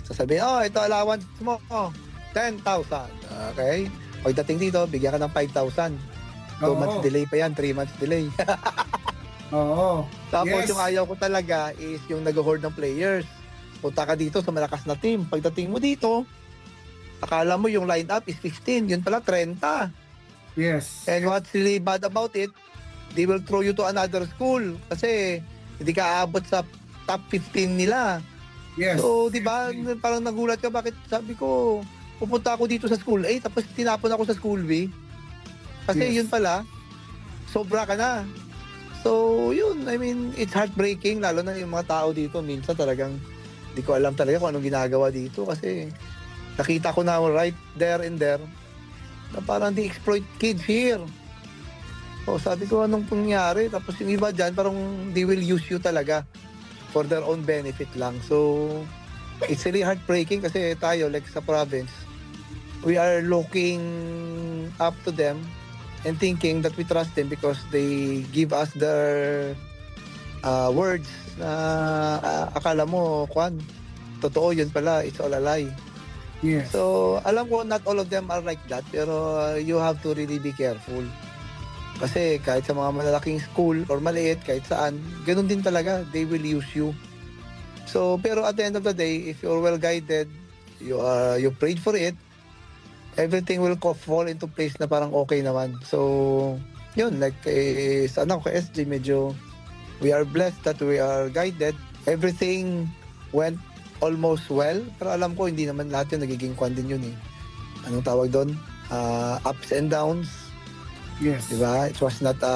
Sasabihin, oh, ito allowance mo, 10,000. Okay? Pagdating dito, bigyan ka ng 5,000. 2 months delay pa yan, 3 months delay. Oo. Tapos Yes. yung ayaw ko talaga is yung nag-hoard ng players. Punta ka dito sa malakas na team. Pagdating mo dito, akala mo yung lineup is 15, yun pala 30. Yes. And what's really bad about it, they will throw you to another school kasi hindi ka aabot sa top 15 nila. Yes. So, di ba, parang nagulat ka, bakit sabi ko, pupunta ako dito sa school A, tapos tinapon ako sa school B. Kasi Yes. yun pala, sobra ka na. So, yun, I mean, it's heartbreaking, lalo na yung mga tao dito, minsan talagang, di ko alam talaga kung anong ginagawa dito kasi nakita ko na right there and there na parang they exploit kids here. So, sabi ko, anong pangyari? Tapos yung iba dyan, parang they will use you talaga for their own benefit lang. So, it's really heartbreaking kasi tayo, like sa province, we are looking up to them and thinking that we trust them because they give us their words na akala mo, Kwan, totoo yun pala, it's all a lie. Yes. So, alam ko not all of them are like that, pero you have to really be careful. Kasi kahit sa mga malalaking school or maliit, kahit saan, ganun din talaga, they will use you. So, pero at the end of the day, if you're well guided, you prayed for it, everything will fall into place na parang okay naman. So, yun, like sa anak ko, SJ, medyo we are blessed that we are guided. Everything went almost well, pero alam ko hindi naman lahat yun nagiging kwan din yun eh. Anong tawag doon? Ups and downs. Yes. Diba? It was not a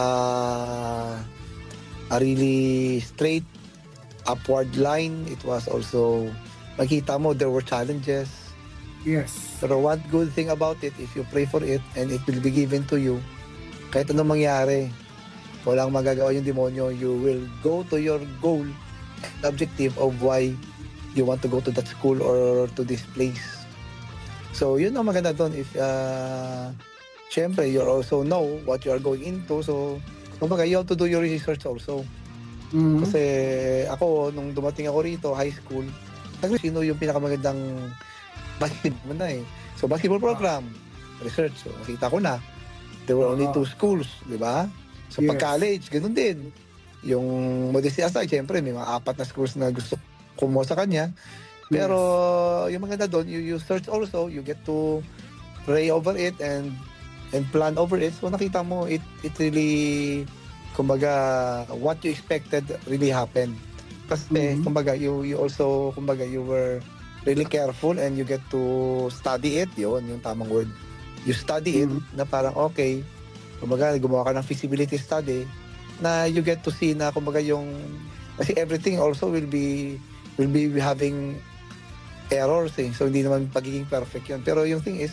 really straight upward line. It was also, makita mo, there were challenges. Yes. Pero one good thing about it, if you pray for it and it will be given to you, kahit anong mangyari, walang magagawa yung demonyo, you will go to your goal, objective of why you want to go to that school or to this place. So, yun ang maganda doon. If, syempre, you also know what you are going into. So, kumbaga, you have to do your research also. Mhm. Kasi ako, nung dumating ako rito, high school, sino yung pinakamagandang basketball na eh. So, basketball program, research. So, nakita ko na. There were only 2 schools, di ba? So, Yes. pag college, ganun din. Yung modesty aside, syempre, may mga 4 na schools na gusto kumuha sa kanya. Pero, yung maganda doon, you search also, you get to pray over it and plan over it. So, nakita mo, it really, kumbaga, what you expected really happened. Kasi, kumbaga, you also, kumbaga, you were really careful and you get to study it. Yun, yung tamang word. You study it na parang, okay, kumbaga, gumawa ka ng feasibility study na you get to see na, kumbaga, yung, kasi everything also will be having errors eh. So, hindi naman pagiging perfect yun. Pero yung thing is,